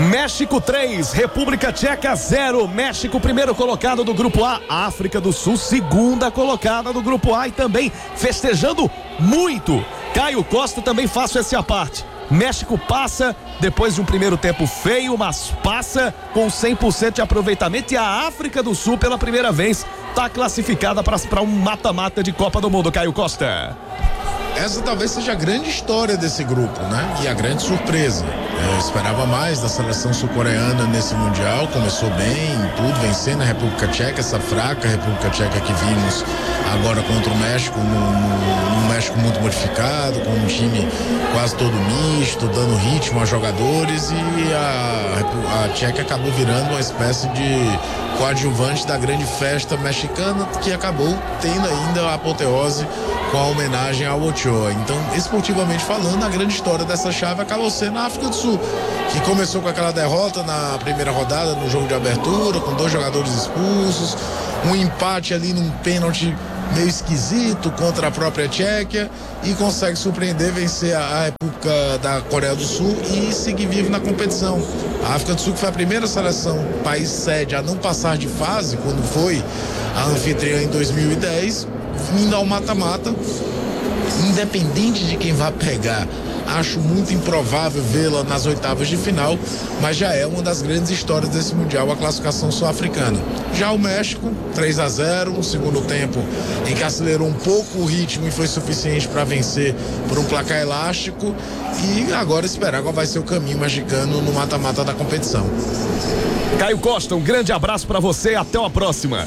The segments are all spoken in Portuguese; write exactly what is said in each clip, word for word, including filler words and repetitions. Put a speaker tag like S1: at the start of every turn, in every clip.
S1: México três, República Tcheca zero. México primeiro colocado do grupo A, África do Sul segunda colocada do grupo A e também festejando muito. Caio Costa, também faço essa parte. México passa depois de um primeiro tempo feio, mas passa com cem por cento de aproveitamento, e a África do Sul pela primeira vez está classificada para um mata-mata de Copa do Mundo. Caio Costa.
S2: Essa talvez seja a grande história desse grupo, né? E a grande surpresa. Eu esperava mais da seleção sul-coreana nesse Mundial, começou bem, tudo, vencendo a República Tcheca, essa fraca República Tcheca que vimos agora contra o México, num México muito modificado, com um time quase todo misto, dando ritmo a jogadores, e a, a Tcheca acabou virando uma espécie de coadjuvante da grande festa mexicana, que acabou tendo ainda a apoteose com a homenagem ao Ochoa. Então, esportivamente falando, a grande história dessa chave acabou sendo a África do Sul, que começou com aquela derrota na primeira rodada, no jogo de abertura, com dois jogadores expulsos, um empate ali num pênalti meio esquisito contra a própria Tchequia, e consegue surpreender, vencer a República da Coreia do Sul e seguir vivo na competição. A África do Sul, que foi a primeira seleção, país sede, a não passar de fase, quando foi a anfitriã em dois mil e dez, indo ao mata-mata, independente de quem vá pegar. Acho muito improvável vê-la nas oitavas de final, mas já é uma das grandes histórias desse Mundial, a classificação sul-africana. Já o México, três a zero, um segundo tempo em que acelerou um pouco o ritmo e foi suficiente para vencer por um placar elástico, e agora esperar qual vai ser o caminho mexicano no mata-mata da competição.
S1: Caio Costa, um grande abraço para você, até a próxima.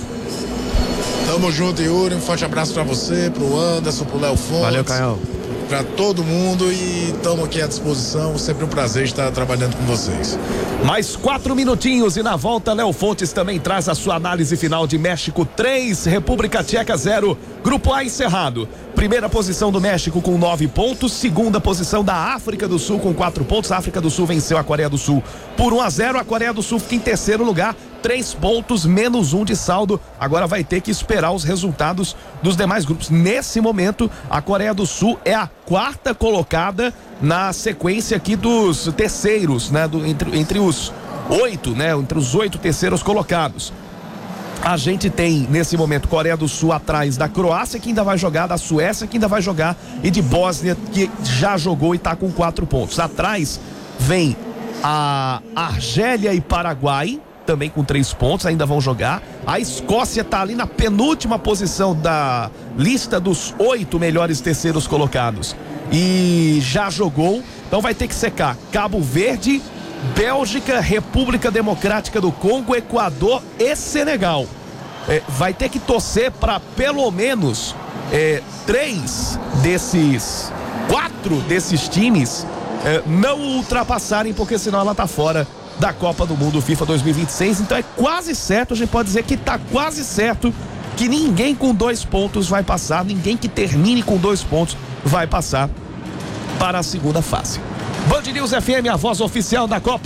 S2: Tamo junto, Yuri, um forte abraço pra você, pro Anderson, pro Léo Fontes.
S3: Valeu, Caio.
S2: Pra todo mundo, e estamos aqui à disposição, sempre um prazer estar trabalhando com vocês.
S1: Mais quatro minutinhos e na volta Léo Fontes também traz a sua análise final de México três, República Tcheca zero, Grupo A encerrado. Primeira posição do México com nove pontos, segunda posição da África do Sul com quatro pontos. A África do Sul venceu a Coreia do Sul por um a zero, a Coreia do Sul fica em terceiro lugar, três pontos, menos um de saldo. Agora vai ter que esperar os resultados dos demais grupos. Nesse momento, a Coreia do Sul é a quarta colocada na sequência aqui dos terceiros, né? Do, entre, entre os oito, né? Entre os oito terceiros colocados. A gente tem, nesse momento, Coreia do Sul atrás da Croácia, que ainda vai jogar, da Suécia, que ainda vai jogar, e de Bósnia, que já jogou e está com quatro pontos. Atrás vem a Argélia e Paraguai, também com três pontos, ainda vão jogar. A Escócia está ali na penúltima posição da lista dos oito melhores terceiros colocados e já jogou, então vai ter que secar Cabo Verde, Bélgica, República Democrática do Congo, Equador e Senegal. É, vai ter que torcer para pelo menos é, três desses, quatro desses times é, não ultrapassarem, porque senão ela tá fora da Copa do Mundo FIFA dois mil e vinte e seis. Então é quase certo, a gente pode dizer que tá quase certo que ninguém com dois pontos vai passar, ninguém que termine com dois pontos vai passar para a segunda fase. Band News F M, a voz oficial da Copa.